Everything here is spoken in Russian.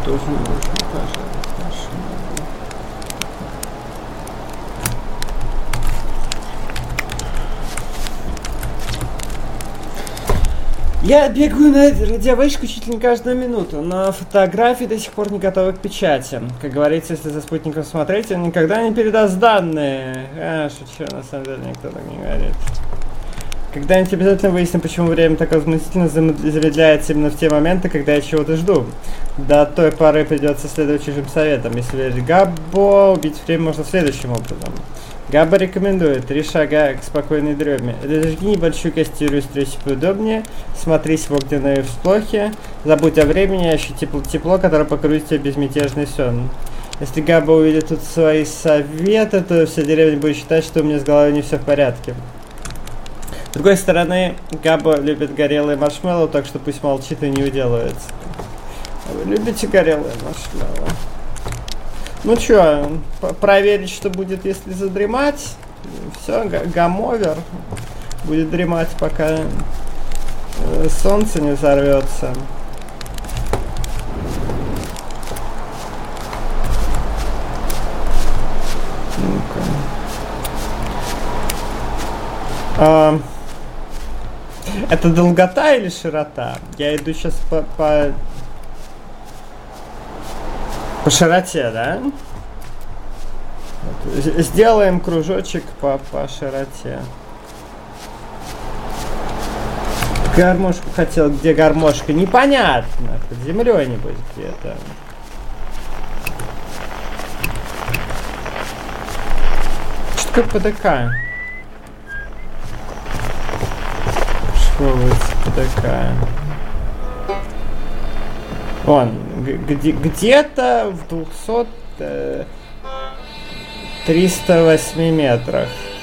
тоже нужно пожарить машину. Я бегаю на радиовышку чуть ли не каждую минуту, но фотографии до сих пор не готовы к печати. Как говорится, если за спутником смотреть, он никогда не передаст данные. Шучу, на самом деле никто так не говорит. Когда-нибудь обязательно выясним, почему время так возмутительно замедляется именно в те моменты, когда я чего-то жду. До той поры придется следовать чужим советам. Если верить Габбо, убить время можно следующим образом. Габба рекомендует 3 шага к спокойной дреме. Зажги небольшую костерю, стройся поудобнее, смотрись в огненные всплохи, забудь о времени, ощути тепло, которое покроет тебе безмятежный сон. Если Габба увидит тут свои советы, то вся деревня будет считать, что у меня с головой не все в порядке. С другой стороны, Габба любит горелые маршмеллоу, так что пусть молчит и не уделывается. А вы любите горелые маршмеллоу? Ну чё, проверить, что будет, если задремать. Все, гамовер будет дремать, пока солнце не взорвется. Ну-ка. Это долгота или широта? Я иду сейчас по широте, да? Вот. Сделаем кружочек по широте. Гармошку хотел. Где гармошка? Непонятно. Под землей, небось, где-то. Что такое ПДК? Что вот ПДК? Вон, где-то в 308 метрах.